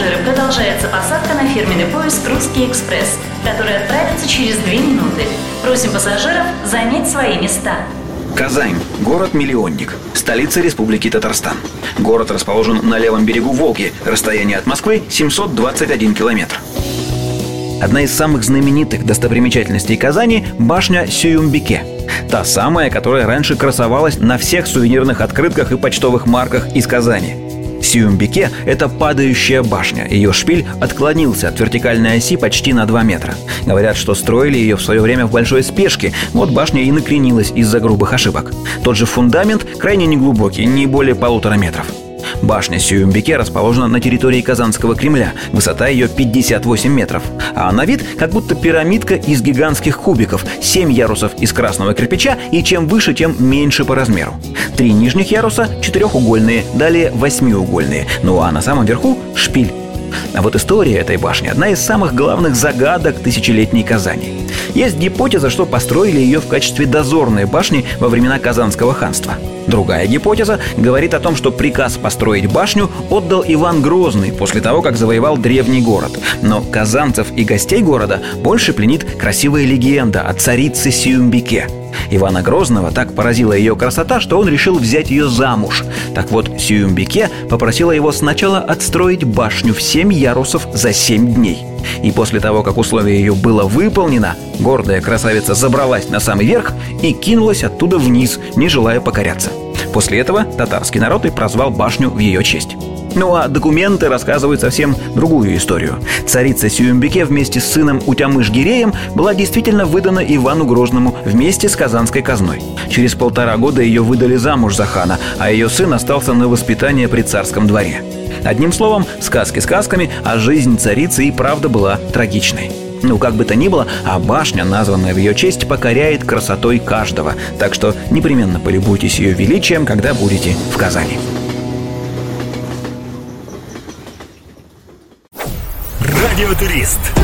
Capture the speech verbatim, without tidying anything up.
пассажиры, продолжается посадка на фирменный поезд «Русский экспресс», который отправится через две минуты. Просим пассажиров занять свои места. Казань – город-миллионник, столица Республики Татарстан. Город расположен на левом берегу Волги, расстояние от Москвы семьсот двадцать один километр. Одна из самых знаменитых достопримечательностей Казани – башня Сююмбике. Та самая, которая раньше красовалась на всех сувенирных открытках и почтовых марках из Казани. Сююмбике – это падающая башня. Ее шпиль отклонился от вертикальной оси почти на два метра. Говорят, что строили ее в свое время в большой спешке. Вот башня и накренилась из-за грубых ошибок. Тот же фундамент крайне неглубокий, не более полутора метров. Башня Сююмбике расположена на территории Казанского Кремля. Высота ее пятьдесят восемь метров. А на вид как будто пирамидка из гигантских кубиков. Семь ярусов из красного кирпича, и чем выше, тем меньше по размеру. Три нижних яруса четырехугольные, далее восьмиугольные. Ну а на самом верху шпиль. А вот история этой башни – одна из самых главных загадок тысячелетней Казани. Есть гипотеза, что построили ее в качестве дозорной башни во времена Казанского ханства. Другая гипотеза говорит о том, что приказ построить башню отдал Иван Грозный после того, как завоевал древний город. Но казанцев и гостей города больше пленит красивая легенда о царице Сююмбике. Ивана Грозного так поразила ее красота, что он решил взять ее замуж. Так вот, Сююмбике попросила его сначала отстроить башню в семь ярусов за семь дней. И после того, как условие ее было выполнено, гордая красавица забралась на самый верх и кинулась оттуда вниз, не желая покоряться. После этого татарский народ и прозвал башню в ее честь. Ну а документы рассказывают совсем другую историю. Царица Сююмбике вместе с сыном Утямыш-Гиреем была действительно выдана Ивану Грозному вместе с казанской казной. Через полтора года ее выдали замуж за хана, а ее сын остался на воспитание при царском дворе. Одним словом, сказки сказками, а жизнь царицы и правда была трагичной. Ну, как бы то ни было, а башня, названная в ее честь, покоряет красотой каждого. Так что непременно полюбуйтесь ее величием, когда будете в Казани. Радиотурист.